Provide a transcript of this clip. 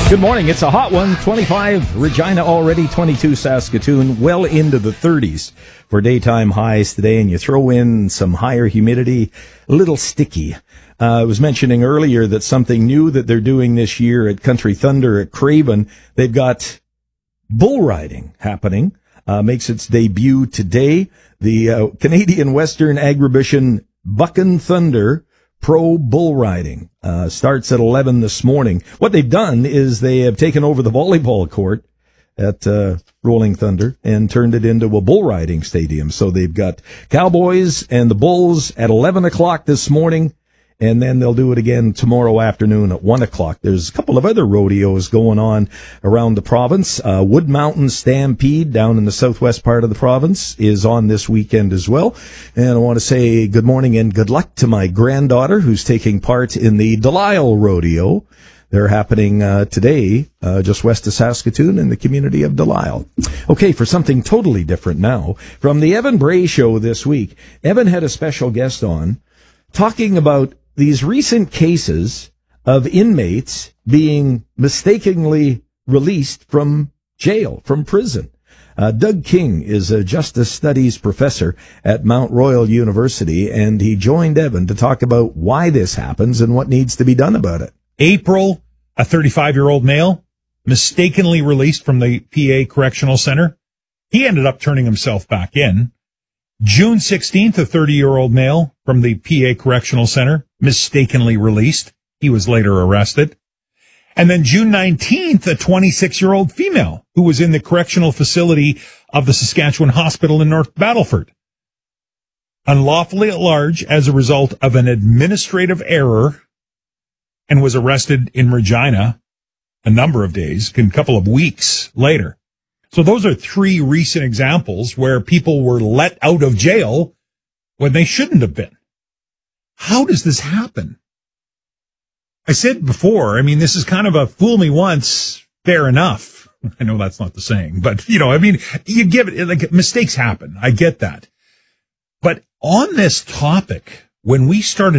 Good morning. It's a hot one. 25 Regina already, 22 Saskatoon, well into the 30s for daytime highs today. And you throw in some higher humidity, a little sticky. I was mentioning earlier that something new that they're doing this year at Country Thunder at Craven, they've got bull riding happening. Makes its debut today. The Canadian Western Agribition Bucking Thunder Pro Bull Riding starts at 11 this morning. What they've done is they have taken over the volleyball court at Rolling Thunder and turned it into a bull riding stadium. So they've got Cowboys and the Bulls at 11 o'clock this morning, and then they'll do it again tomorrow afternoon at 1 o'clock. There's a couple of other rodeos going on around the province. Wood Mountain Stampede down in the southwest part of the province is on this weekend as well. And I want to say good morning and good luck to my granddaughter who's taking part in the Delisle Rodeo. They're happening today just west of Saskatoon in the community of Delisle. Okay, for something totally different now, from the Evan Bray Show this week, Evan had a special guest on talking about these recent cases of inmates being mistakenly released from jail, from prison. Doug King is a justice studies professor at Mount Royal University, and he joined Evan to talk about why this happens and what needs to be done about it. April, a 35-year-old male, mistakenly released from the PA Correctional Center. He ended up turning himself back in. June 16th, a 30-year-old male from the PA Correctional Center, mistakenly released. He was later arrested. And then June 19th, a 26-year-old female who was in the correctional facility of the Saskatchewan Hospital in North Battleford, unlawfully at large as a result of an administrative error, and was arrested in Regina a number of days, a couple of weeks later. So those are three recent examples where people were let out of jail when they shouldn't have been. How does this happen? I said before, this is kind of a fool me once, fair enough. I know that's not the saying, but, you give it, like, mistakes happen. I get that. But on this topic, when we started